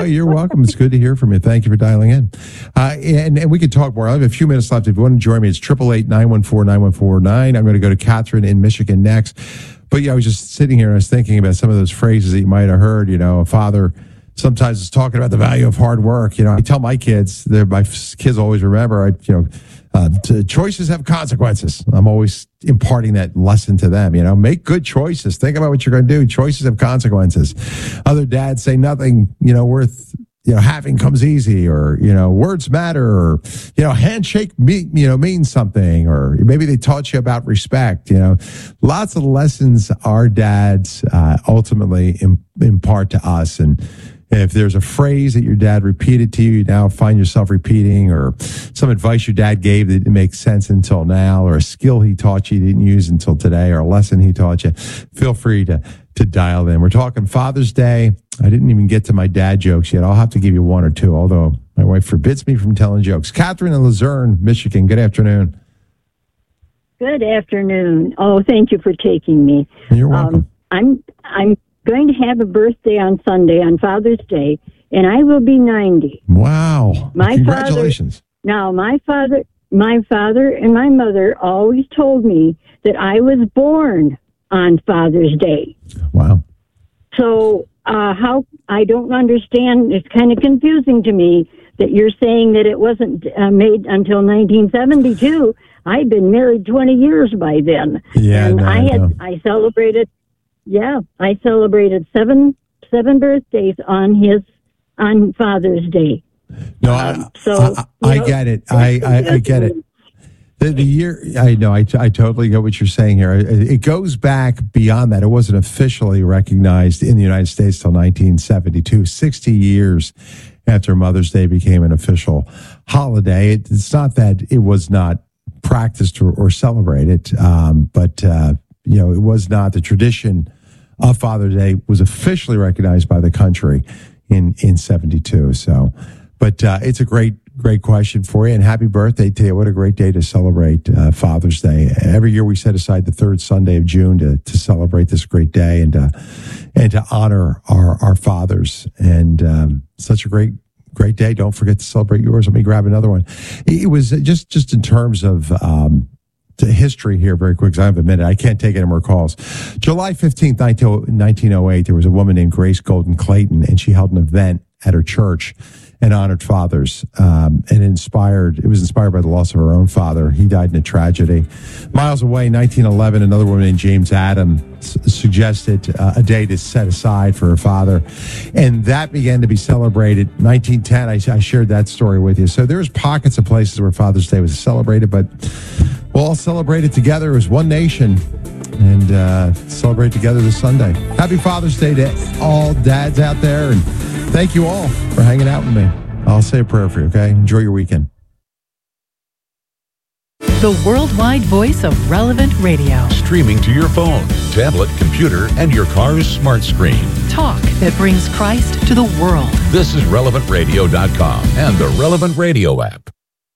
you're welcome. It's good to hear from you. Thank you for dialing in. And we could talk more. I have a few minutes left. If you want to join me, it's 888-914-9149. I'm going to go to Catherine in Michigan next. But yeah, I was just sitting here and I was thinking about some of those phrases that you might have heard. You know, a father sometimes is talking about the value of hard work. You know, I tell my kids, my kids always remember, choices have consequences. I'm always imparting that lesson to them. You know, make good choices. Think about what you're going to do. Choices have consequences. Other dads say nothing, worth, having comes easy, or, words matter, or, handshake, means something, or maybe they taught you about respect. Lots of lessons our dads ultimately impart to us. And if there's a phrase that your dad repeated to you, you now find yourself repeating, or some advice your dad gave that didn't make sense until now, or a skill he taught you didn't use until today, or a lesson he taught you, feel free to dial in. We're talking Father's Day. I didn't even get to my dad jokes yet. I'll have to give you one or two, although my wife forbids me from telling jokes. Catherine in Luzerne, Michigan. Good afternoon. Good afternoon. Oh, thank you for taking me. You're welcome. I'm going to have a birthday on Sunday, on Father's Day, and I will be 90. Wow. Congratulations. My father and my mother always told me that I was born on Father's Day. Wow. So how I don't understand, it's kind of confusing to me that you're saying that it wasn't made until 1972. I'd been married 20 years by then. Yeah, and I celebrated seven birthdays on Father's Day. No, I get it. I get it. The year, I know, I totally get what you're saying here. It goes back beyond that. It wasn't officially recognized in the United States till 1972, 60 years after Mother's Day became an official holiday. It's not that it was not practiced or celebrated, but it was not. The tradition of Father's Day was officially recognized by the country in 72. So, but it's a great question for you, and happy birthday to you. What a great day to celebrate Father's Day. Every year we set aside the third Sunday of June to celebrate this great day and to honor our fathers. And such a great day. Don't forget to celebrate yours. Let me grab another one. It was just in terms of to history here very quick, because I have a minute. I can't take any more calls. July 15th, 1908, there was a woman named Grace Golden Clayton, and she held an event at her church and honored fathers. And it was inspired by the loss of her own father. He died in a tragedy. Miles away, 1911, another woman named James Adams suggested a day to set aside for her father. And that began to be celebrated. 1910, I shared that story with you. So there's pockets of places where Father's Day was celebrated, but we'll all celebrate it together as one nation and celebrate together this Sunday. Happy Father's Day to all dads out there, and thank you all for hanging out with me. I'll say a prayer for you, okay? Enjoy your weekend. The worldwide voice of Relevant Radio. Streaming to your phone, tablet, computer, and your car's smart screen. Talk that brings Christ to the world. This is RelevantRadio.com and the Relevant Radio app.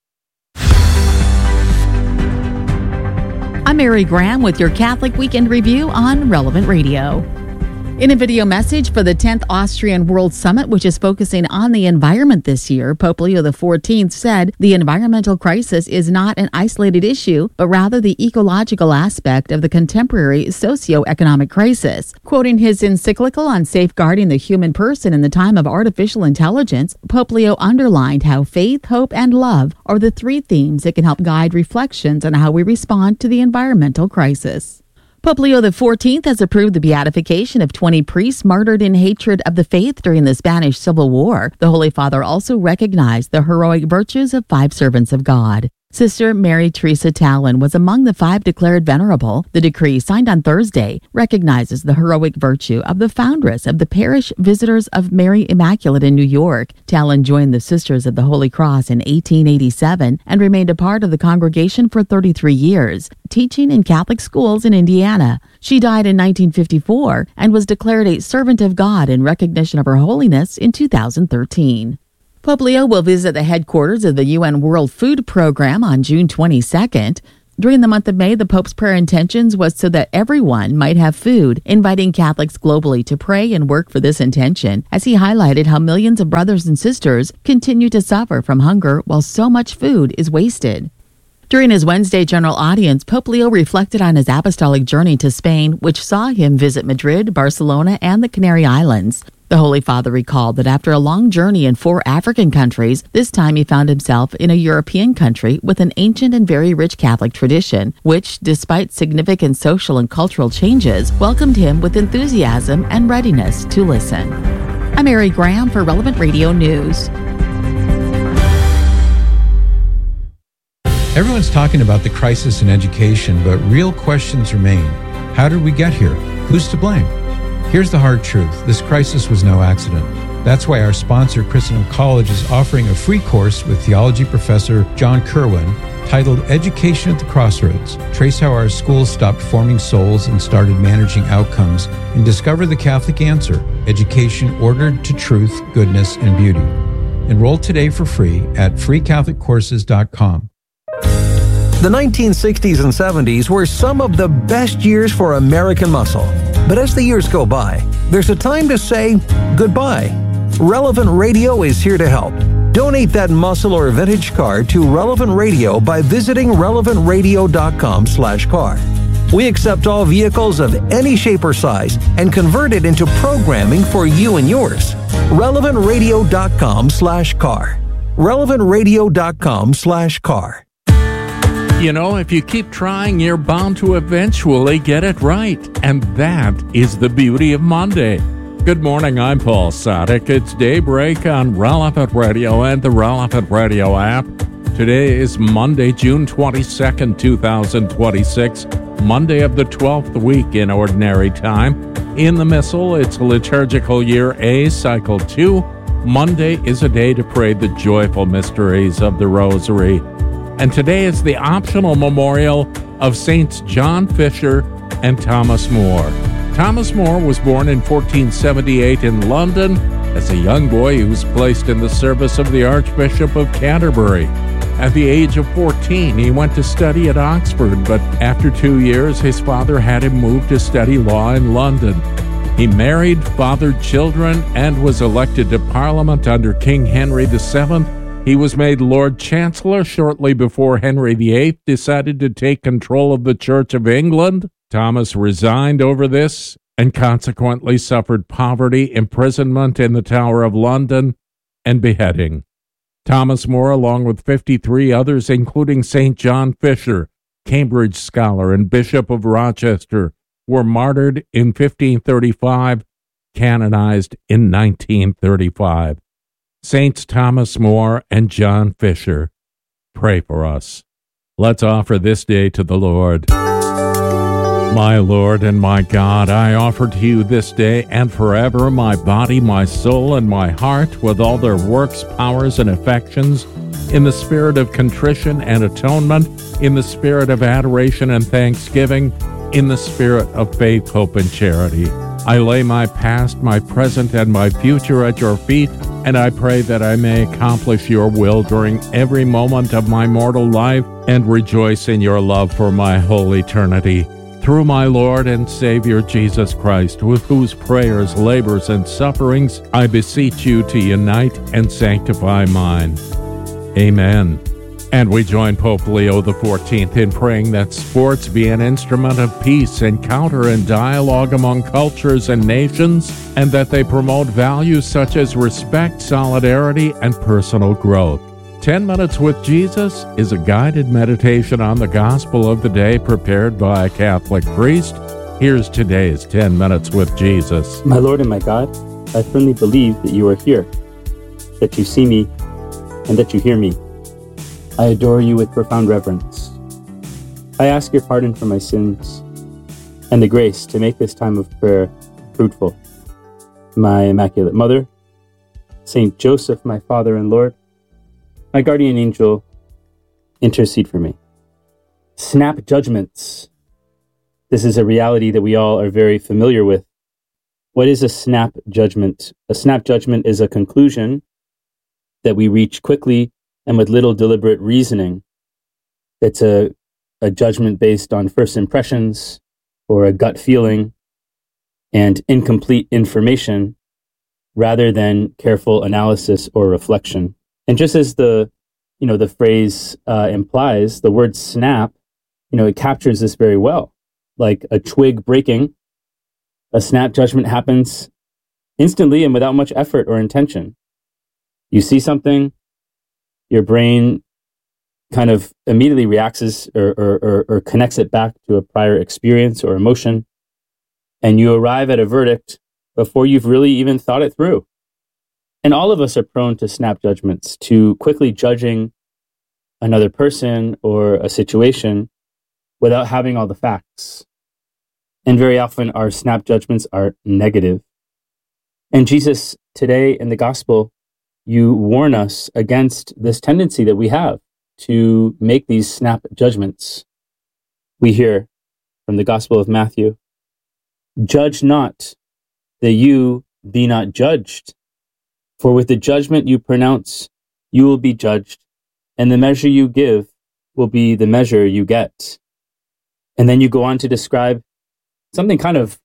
I'm Mary Graham with your Catholic Weekend Review on Relevant Radio. In a video message for the 10th Austrian World Summit, which is focusing on the environment this year, Pope Leo XIV said the environmental crisis is not an isolated issue, but rather the ecological aspect of the contemporary socio-economic crisis. Quoting his encyclical on safeguarding the human person in the time of artificial intelligence, Pope Leo underlined how faith, hope, and love are the three themes that can help guide reflections on how we respond to the environmental crisis. Pope Leo XIV has approved the beatification of 20 priests martyred in hatred of the faith during the Spanish Civil War. The Holy Father also recognized the heroic virtues of 5 servants of God. Sister Mary Teresa Tallon was among the 5 declared venerable. The decree, signed on Thursday, recognizes the heroic virtue of the foundress of the Parish Visitors of Mary Immaculate in New York. Tallon joined the Sisters of the Holy Cross in 1887 and remained a part of the congregation for 33 years, teaching in Catholic schools in Indiana. She died in 1954 and was declared a servant of God in recognition of her holiness in 2013. Pope Leo will visit the headquarters of the UN World Food Program on June 22nd. During the month of May, the Pope's prayer intentions was so that everyone might have food, inviting Catholics globally to pray and work for this intention, as he highlighted how millions of brothers and sisters continue to suffer from hunger while so much food is wasted. During his Wednesday general audience, Pope Leo reflected on his apostolic journey to Spain, which saw him visit Madrid, Barcelona, and the Canary Islands. The Holy Father recalled that after a long journey in 4 African countries, this time he found himself in a European country with an ancient and very rich Catholic tradition, which, despite significant social and cultural changes, welcomed him with enthusiasm and readiness to listen. I'm Mary Graham for Relevant Radio News. Everyone's talking about the crisis in education, but real questions remain. How did we get here? Who's to blame? Here's the hard truth. This crisis was no accident. That's why our sponsor, Christendom College, is offering a free course with theology professor John Kerwin titled Education at the Crossroads. Trace how our schools stopped forming souls and started managing outcomes, and discover the Catholic answer, education ordered to truth, goodness, and beauty. Enroll today for free at freecatholiccourses.com. The 1960s and 70s were some of the best years for American muscle. But as the years go by, there's a time to say goodbye. Relevant Radio is here to help. Donate that muscle or vintage car to Relevant Radio by visiting relevantradio.com/car. We accept all vehicles of any shape or size and convert it into programming for you and yours. relevantradio.com/car. relevantradio.com/car. You know, if you keep trying, you're bound to eventually get it right. And that is the beauty of Monday. Good morning, I'm Paul Sadek. It's Daybreak on Relevant Radio and the Relevant Radio app. Today is Monday, June 22nd, 2026, Monday of the 12th week in Ordinary Time. In the Missal, it's liturgical year A, cycle 2. Monday is a day to pray the joyful mysteries of the Rosary. And today is the optional memorial of Saints John Fisher and Thomas More. Thomas More was born in 1478 in London. As a young boy, he was placed in the service of the Archbishop of Canterbury. At the age of 14, he went to study at Oxford, but after 2 years, his father had him move to study law in London. He married, fathered children, and was elected to Parliament under King Henry VII. He was made Lord Chancellor shortly before Henry VIII decided to take control of the Church of England. Thomas resigned over this and consequently suffered poverty, imprisonment in the Tower of London, and beheading. Thomas More, along with 53 others, including St. John Fisher, Cambridge scholar and Bishop of Rochester, were martyred in 1535, canonized in 1935. Saints Thomas More and John Fisher, pray for us. Let's offer this day to the Lord. My Lord and my God, I offer to you this day and forever my body, my soul, and my heart with all their works, powers, and affections, in the spirit of contrition and atonement, in the spirit of adoration and thanksgiving, in the spirit of faith, hope, and charity. I lay my past, my present, and my future at your feet, and I pray that I may accomplish your will during every moment of my mortal life and rejoice in your love for my whole eternity. Through my Lord and Savior Jesus Christ, with whose prayers, labors, and sufferings I beseech you to unite and sanctify mine. Amen. And we join Pope Leo XIV in praying that sports be an instrument of peace, encounter, and dialogue among cultures and nations, and that they promote values such as respect, solidarity, and personal growth. 10 Minutes with Jesus is a guided meditation on the gospel of the day prepared by a Catholic priest. Here's today's 10 Minutes with Jesus. My Lord and my God, I firmly believe that you are here, that you see me, and that you hear me. I adore you with profound reverence. I ask your pardon for my sins and the grace to make this time of prayer fruitful. My Immaculate Mother, Saint Joseph, my Father and Lord, my guardian angel, intercede for me. Snap judgments. This is a reality that we all are very familiar with. What is a snap judgment? A snap judgment is a conclusion that we reach quickly and with little deliberate reasoning. It's a a judgment based on first impressions or a gut feeling and incomplete information rather than careful analysis or reflection. And just as the phrase implies, the word snap, it captures this very well. Like a twig breaking, a snap judgment happens instantly and without much effort or intention. You see something, your brain kind of immediately reacts or connects it back to a prior experience or emotion, and you arrive at a verdict before you've really even thought it through. And all of us are prone to snap judgments, to quickly judging another person or a situation without having all the facts. And very often our snap judgments are negative. And Jesus, today in the gospel, you warn us against this tendency that we have to make these snap judgments. We hear from the Gospel of Matthew, "Judge not, that you be not judged. For with the judgment you pronounce, you will be judged, and the measure you give will be the measure you get." And then you go on to describe something kind of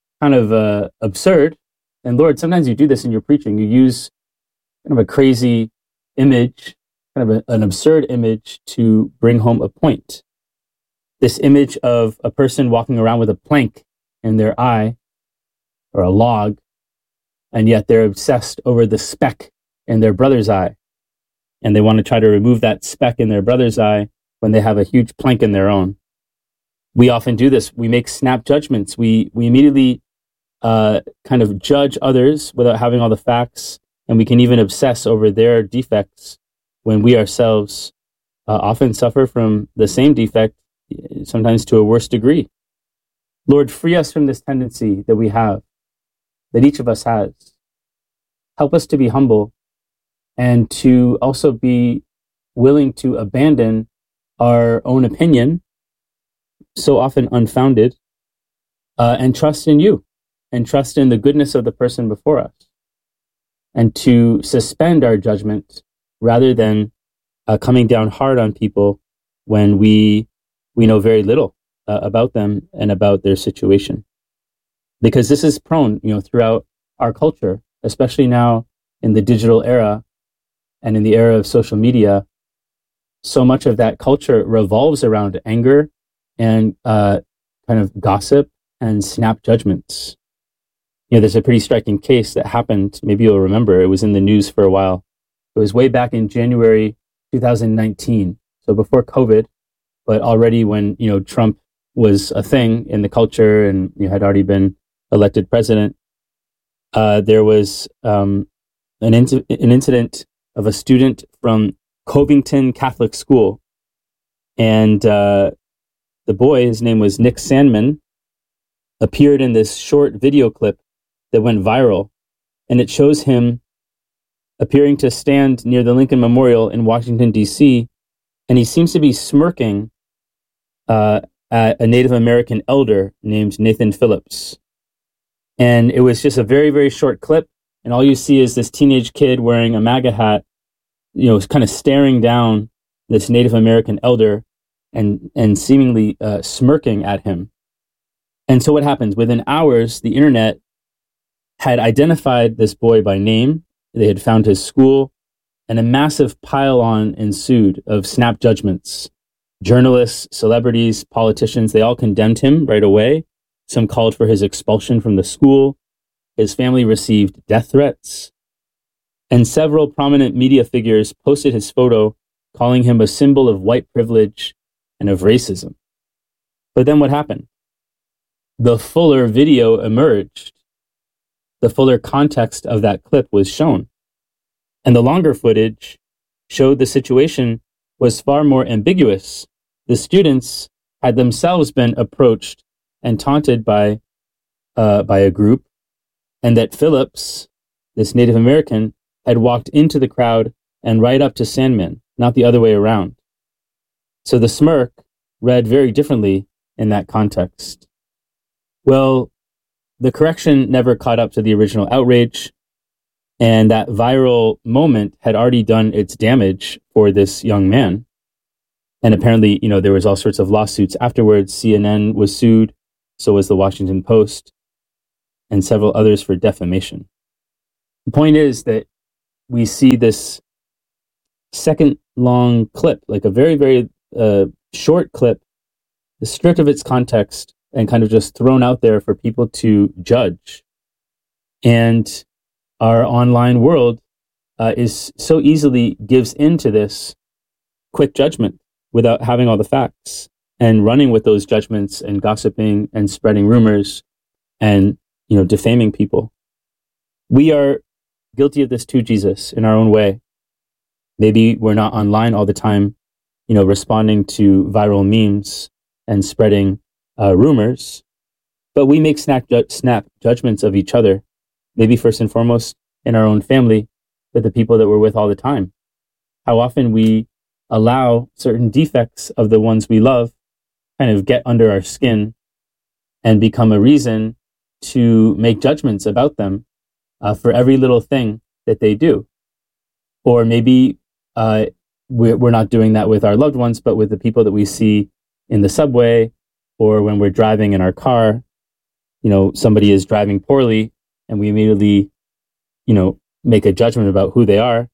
absurd. And Lord, sometimes you do this in your preaching. You use kind of a crazy image, kind of an absurd image to bring home a point. This image of a person walking around with a plank in their eye or a log, and yet they're obsessed over the speck in their brother's eye. And they want to try to remove that speck in their brother's eye when they have a huge plank in their own. We often do this. We make snap judgments. We immediately kind of judge others without having all the facts, and we can even obsess over their defects when we ourselves often suffer from the same defect, sometimes to a worse degree. Lord, free us from this tendency that we have, that each of us has. Help us to be humble and to also be willing to abandon our own opinion, so often unfounded, and trust in you, and trust in the goodness of the person before us, and to suspend our judgment rather than coming down hard on people when we know very little about them and about their situation. Because this is prone, throughout our culture, especially now in the digital era and in the era of social media. So much of that culture revolves around anger and kind of gossip and snap judgments. There's a pretty striking case that happened. Maybe you'll remember. It was in the news for a while. It was way back in January 2019, so before COVID, but already when Trump was a thing in the culture and had already been elected president. There was an incident of a student from Covington Catholic School, and the boy, his name was Nick Sandman, appeared in this short video clip that went viral, and it shows him appearing to stand near the Lincoln Memorial in Washington, D.C., and he seems to be smirking at a Native American elder named Nathan Phillips. And it was just a very, very short clip, and all you see is this teenage kid wearing a MAGA hat, kind of staring down this Native American elder and seemingly smirking at him. And so what happens? Within hours, the internet had identified this boy by name. They had found his school, and a massive pile-on ensued of snap judgments. Journalists, celebrities, politicians, they all condemned him right away. Some called for his expulsion from the school. His family received death threats. And several prominent media figures posted his photo, calling him a symbol of white privilege and of racism. But then what happened? The fuller video emerged. The fuller context of that clip was shown. And the longer footage showed the situation was far more ambiguous. The students had themselves been approached and taunted by a group, and that Phillips, this Native American, had walked into the crowd and right up to Sandman, not the other way around. So the smirk read very differently in that context. Well, the correction never caught up to the original outrage, and that viral moment had already done its damage for this young man. And apparently, there was all sorts of lawsuits afterwards. CNN was sued, so was the Washington Post, and several others for defamation. The point is that we see this second long clip, like a very, very short clip, stripped of its context and kind of just thrown out there for people to judge. And our online world is so easily gives into this quick judgment without having all the facts, and running with those judgments and gossiping and spreading rumors and, defaming people. We are guilty of this too, Jesus, in our own way. Maybe we're not online all the time, responding to viral memes and spreading rumors, but we make snap judgments of each other, maybe first and foremost in our own family, but the people that we're with all the time. How often we allow certain defects of the ones we love kind of get under our skin and become a reason to make judgments about them for every little thing that they do. Or maybe we're not doing that with our loved ones, but with the people that we see in the subway or when we're driving in our car. Somebody is driving poorly and we immediately, make a judgment about who they are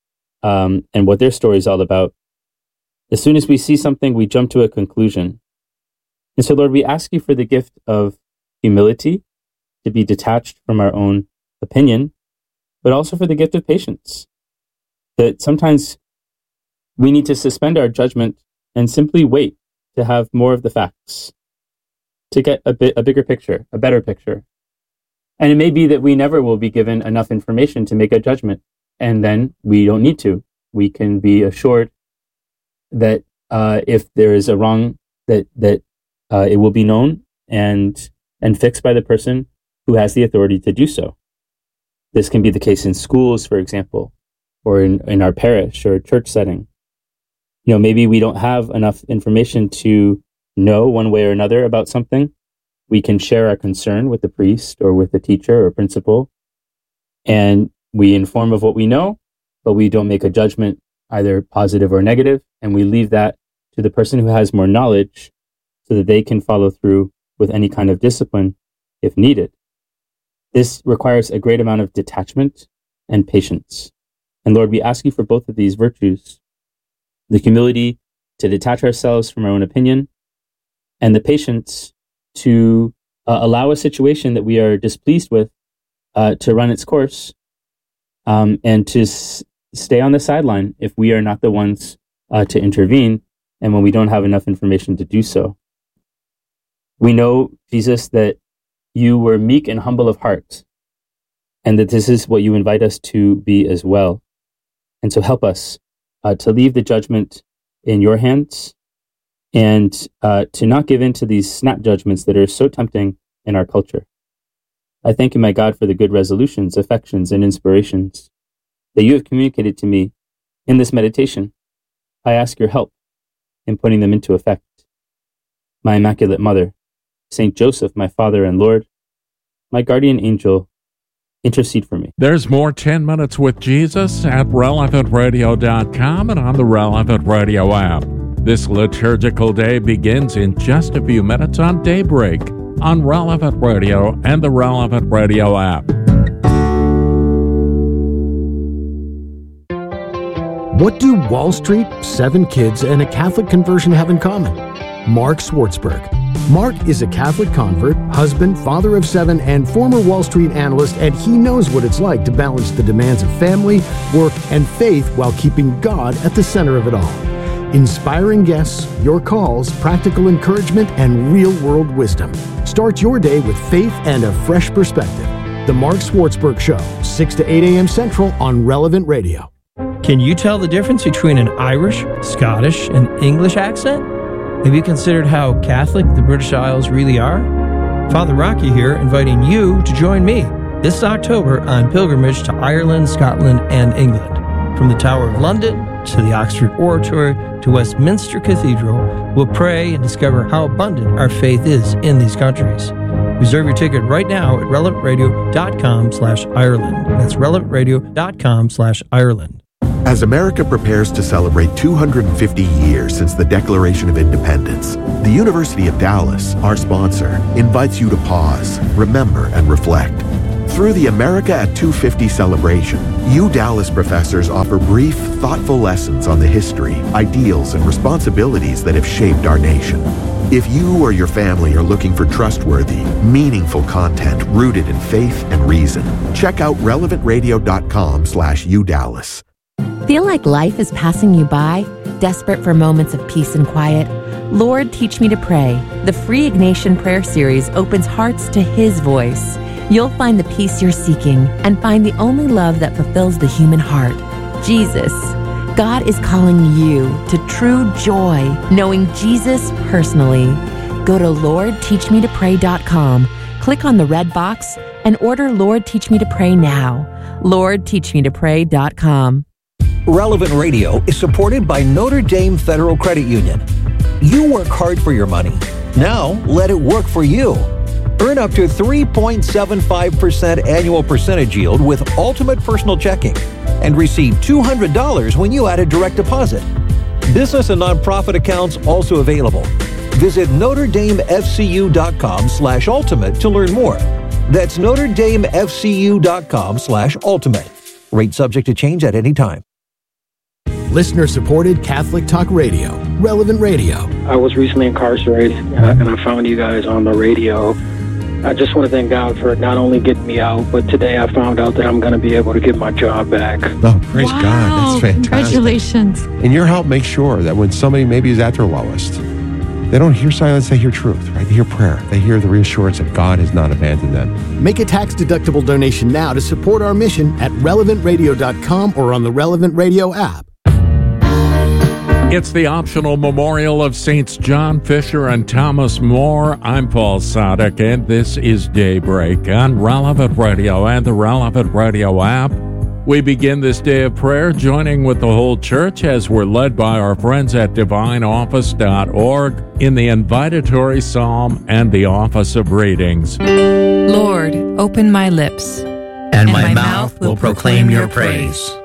and what their story is all about. As soon as we see something, we jump to a conclusion. And so, Lord, we ask you for the gift of humility, to be detached from our own opinion, but also for the gift of patience, that sometimes we need to suspend our judgment and simply wait to have more of the facts, to get a bigger picture, a better picture. And it may be that we never will be given enough information to make a judgment, and then we don't need to. We can be assured that if there is a wrong, that it will be known and fixed by the person who has the authority to do so. This can be the case in schools, for example, or in our parish or church setting. Maybe we don't have enough information to know one way or another about something. We can share our concern with the priest or with the teacher or principal, and we inform of what we know, but we don't make a judgment, either positive or negative, and we leave that to the person who has more knowledge so that they can follow through with any kind of discipline if needed. This requires a great amount of detachment and patience. And Lord, we ask you for both of these virtues, the humility to detach ourselves from our own opinion, and the patience to allow a situation that we are displeased with to run its course, and to stay on the sideline if we are not the ones to intervene, and when we don't have enough information to do so. We know, Jesus, that you were meek and humble of heart, and that this is what you invite us to be as well. And so help us to leave the judgment in your hands, and to not give in to these snap judgments that are so tempting in our culture. I thank you, my God, for the good resolutions, affections, and inspirations that you have communicated to me in this meditation. I ask your help in putting them into effect. My Immaculate Mother, Saint Joseph, my Father and Lord, my guardian angel, intercede for me. There's more 10 Minutes with Jesus at relevantradio.com and on the Relevant Radio app. This liturgical day begins in just a few minutes on Daybreak on Relevant Radio and the Relevant Radio app. What do Wall Street, 7 kids, and a Catholic conversion have in common? Mark Swartzberg. Mark is a Catholic convert, husband, father of 7, and former Wall Street analyst, and he knows what it's like to balance the demands of family, work, and faith while keeping God at the center of it all. Inspiring guests, your calls, practical encouragement, and real-world wisdom. Start your day with faith and a fresh perspective. The Mark Swartzberg Show, 6 to 8 a.m. Central on Relevant Radio. Can you tell the difference between an Irish, Scottish, and English accent? Have you considered how Catholic the British Isles really are? Father Rocky here, inviting you to join me this October on pilgrimage to Ireland, Scotland, and England. From the Tower of London to the Oxford Oratory to Westminster Cathedral, we'll pray and discover how abundant our faith is in these countries. Reserve your ticket right now at relevantradio.com/Ireland. That's relevantradio.com/Ireland. As America prepares to celebrate 250 years since the Declaration of Independence, the University of Dallas, our sponsor, invites you to pause, remember, and reflect. Through the America at 250 celebration, Dallas professors offer brief, thoughtful lessons on the history, ideals, and responsibilities that have shaped our nation. If you or your family are looking for trustworthy, meaningful content rooted in faith and reason, check out relevantradio.com/UDallas. Feel like life is passing you by? Desperate for moments of peace and quiet? Lord, Teach Me to Pray. The free Ignatian Prayer Series opens hearts to His voice. You'll find the peace you're seeking and find the only love that fulfills the human heart, Jesus. God is calling you to true joy, knowing Jesus personally. Go to LordTeachMeToPray.com, click on the red box, and order Lord Teach Me to Pray now. LordTeachMeToPray.com. Relevant Radio is supported by Notre Dame Federal Credit Union. You work hard for your money. Now, let it work for you. Earn up to 3.75% annual percentage yield with Ultimate Personal Checking and receive $200 when you add a direct deposit. Business and nonprofit accounts also available. Visit NotreDameFCU.com/ultimate to learn more. That's NotreDameFCU.com/ultimate. Rate subject to change at any time. Listener-supported Catholic Talk Radio, Relevant Radio. I was recently incarcerated, and I found you guys on the radio. I just want to thank God for not only getting me out, but today I found out that I'm going to be able to get my job back. Oh, praise God. That's fantastic. Congratulations. And your help makes sure that when somebody maybe is at their lowest, they don't hear silence, they hear truth, right? They hear prayer. They hear the reassurance that God has not abandoned them. Make a tax-deductible donation now to support our mission at relevantradio.com or on the Relevant Radio app. It's the optional memorial of Saints John Fisher and Thomas More. I'm Paul Sadek, and this is Daybreak on Relevant Radio and the Relevant Radio app. We begin this day of prayer joining with the whole church as we're led by our friends at divineoffice.org in the invitatory psalm and the office of readings. Lord, open my lips, and my mouth will proclaim your praise.